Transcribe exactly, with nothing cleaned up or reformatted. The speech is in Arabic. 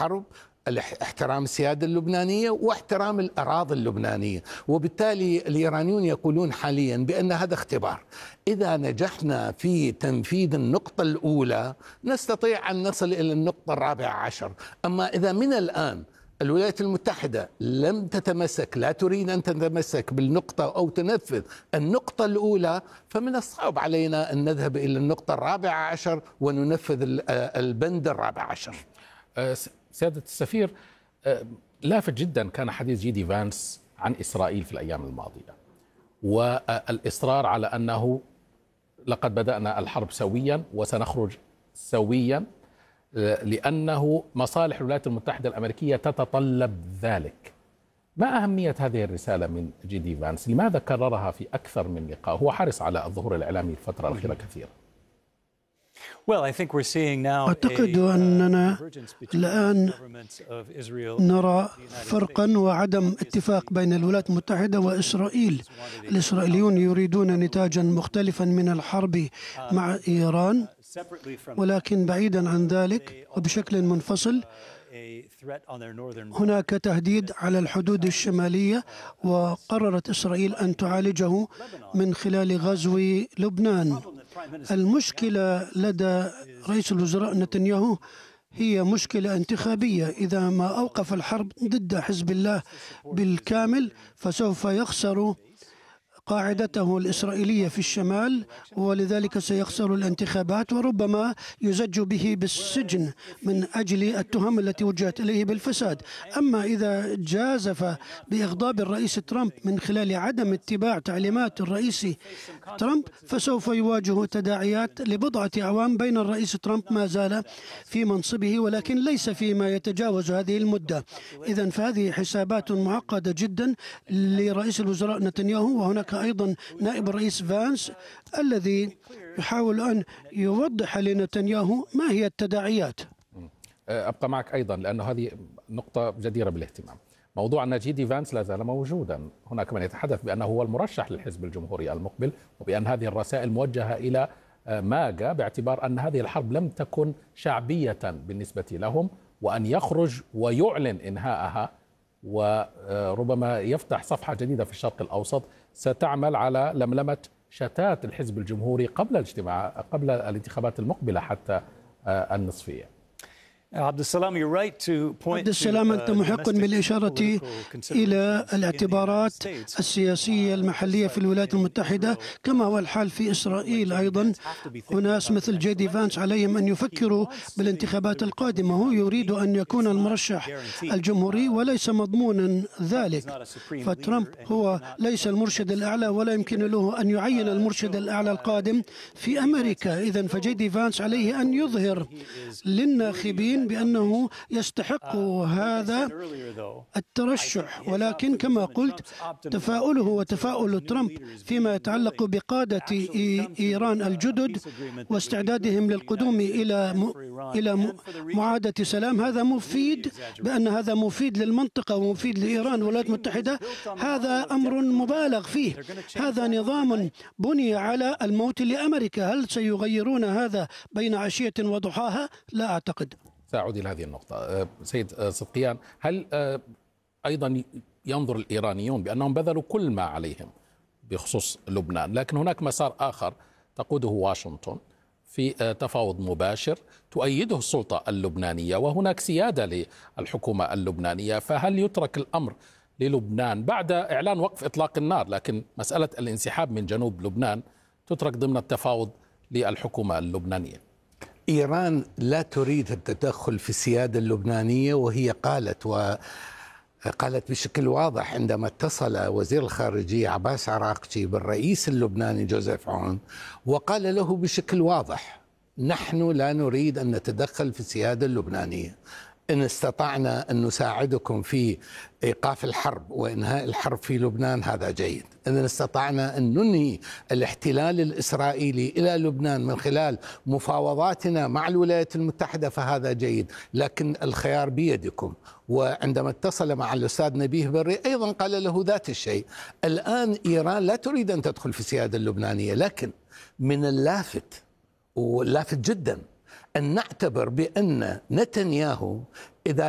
الحرب، احترام السيادة اللبنانية واحترام الأراضي اللبنانية. وبالتالي الإيرانيون يقولون حاليا بأن هذا اختبار، إذا نجحنا في تنفيذ النقطة الأولى نستطيع أن نصل إلى النقطة الرابعة عشر. أما إذا من الآن الولايات المتحدة لم تتمسك، لا تريد أن تتمسك بالنقطة أو تنفذ النقطة الأولى، فمن الصعب علينا أن نذهب إلى النقطة الرابعة عشر وننفذ البند الرابع عشر. سيادة السفير، لافت جدا كان حديث جي دي فانس عن إسرائيل في الأيام الماضية، والإصرار على أنه لقد بدأنا الحرب سويا وسنخرج سويا، لأنه مصالح الولايات المتحدة الأمريكية تتطلب ذلك. ما أهمية هذه الرسالة من جي دي فانس؟ لماذا كررها في أكثر من لقاء؟ هو حرص على الظهور الإعلامي الفترة الأخيرة كثيرا. أعتقد أننا الآن نرى فرقا وعدم اتفاق بين الولايات المتحدة وإسرائيل. الإسرائيليون يريدون نتاجا مختلفا من الحرب مع إيران، ولكن بعيدا عن ذلك وبشكل منفصل هناك تهديد على الحدود الشمالية، وقررت إسرائيل أن تعالجه من خلال غزو لبنان. المشكلة لدى رئيس الوزراء نتنياهو هي مشكلة انتخابية. إذا ما أوقف الحرب ضد حزب الله بالكامل فسوف يخسر قاعدته الإسرائيلية في الشمال، ولذلك سيخسر الانتخابات وربما يزج به بالسجن من أجل التهم التي وجهت إليه بالفساد. أما إذا جازف بإغضاب الرئيس ترامب من خلال عدم اتباع تعليمات الرئيس ترامب فسوف يواجه تداعيات لبضعة أعوام بين الرئيس ترامب ما زال في منصبه ولكن ليس فيما يتجاوز هذه المدة. إذن فهذه حسابات معقدة جدا لرئيس الوزراء نتنياهو، وهناك أيضا نائب الرئيس فانس الذي يحاول أن يوضح لنتنياهو ما هي التداعيات. أبقى معك أيضا لأنه هذه نقطة جديرة بالاهتمام. موضوع أن جي دي فانس لا زال موجودا. هناك من يتحدث بأنه هو المرشح للحزب الجمهوري المقبل، وبأن هذه الرسائل موجهة إلى ماجا باعتبار أن هذه الحرب لم تكن شعبية بالنسبة لهم، وأن يخرج ويعلن إنهاءها وربما يفتح صفحة جديدة في الشرق الأوسط ستعمل على لملمة شتات الحزب الجمهوري قبل الاجتماع قبل الانتخابات المقبلة حتى النصفية. عبد السلام عبد السلام أنت محق بالإشارة إلى الاعتبارات السياسية المحلية في الولايات المتحدة كما هو الحال في إسرائيل. أيضا أناس مثل جي دي فانس عليهم أن يفكروا بالانتخابات القادمة. هو يريد أن يكون المرشح الجمهوري وليس مضمونا ذلك، فترامب هو ليس المرشد الأعلى ولا يمكن له أن يعين المرشد الأعلى القادم في أمريكا. إذن فجي دي فانس عليه أن يظهر للناخبين بأنه يستحق هذا الترشح، ولكن كما قلت تفاؤله وتفاؤل ترامب فيما يتعلق بقادة إيران الجدد واستعدادهم للقدوم إلى إلى معاهدة سلام هذا مفيد، بأن هذا مفيد للمنطقة ومفيد لإيران والولايات المتحدة. هذا أمر مبالغ فيه، هذا نظام بني على الموت لأمريكا. هل سيغيرون هذا بين عشية وضحاها؟ لا أعتقد. سأعود إلى هذه النقطة. سيد صدقيان، هل أيضا ينظر الإيرانيون بأنهم بذلوا كل ما عليهم بخصوص لبنان، لكن هناك مسار آخر تقوده واشنطن في تفاوض مباشر تؤيده السلطة اللبنانية وهناك سيادة للحكومة اللبنانية، فهل يترك الأمر للبنان بعد إعلان وقف إطلاق النار، لكن مسألة الانسحاب من جنوب لبنان تترك ضمن التفاوض للحكومة اللبنانية؟ إيران لا تريد التدخل في السيادة اللبنانية، وهي قالت وقالت بشكل واضح عندما اتصل وزير الخارجية عباس عراقجي بالرئيس اللبناني جوزيف عون وقال له بشكل واضح نحن لا نريد أن نتدخل في السيادة اللبنانية، إن استطعنا أن نساعدكم في إيقاف الحرب وإنهاء الحرب في لبنان هذا جيد، إن استطعنا أن ننهي الاحتلال الإسرائيلي إلى لبنان من خلال مفاوضاتنا مع الولايات المتحدة فهذا جيد، لكن الخيار بيدكم. وعندما اتصل مع الأستاذ نبيه بري أيضا قال له ذات الشيء. الآن إيران لا تريد أن تدخل في السيادة اللبنانية، لكن من اللافت واللافت جدا أن نعتبر بأن نتنياهو إذا